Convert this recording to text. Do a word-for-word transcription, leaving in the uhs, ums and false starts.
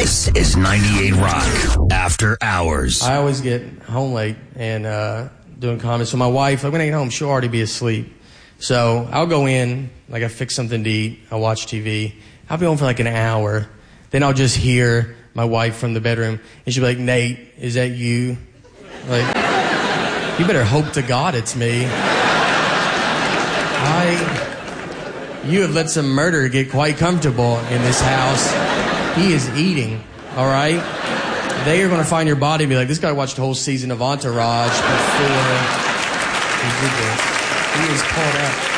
This is ninety-eight Rock After Hours. I always get home late and uh, doing comedy. So my wife, like when I get home, she'll already be asleep. So I'll go in, like I fix something to eat, I'll watch T V. I'll be home for like an hour. Then I'll just hear my wife from the bedroom, and she'll be like, Nate, is that you? Like, you better hope to God it's me. I, you have let some murder get quite comfortable in this house. He is eating, all right? They are going to find your body and be like, this guy watched the whole season of Entourage before he did this. He is caught up.